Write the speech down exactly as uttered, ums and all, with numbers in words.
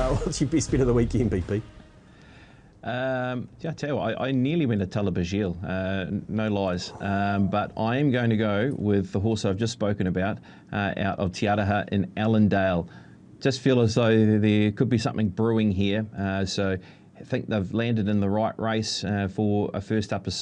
Uh, what's your best bet of the weekend, B P? Um, yeah, I tell you what, I, I nearly went to Talabajil, uh, no lies, um, but I am going to go with the horse I've just spoken about uh, out of Te Araha in Allendale. Just feel as though there could be something brewing here, uh, so I think they've landed in the right race uh, for a first up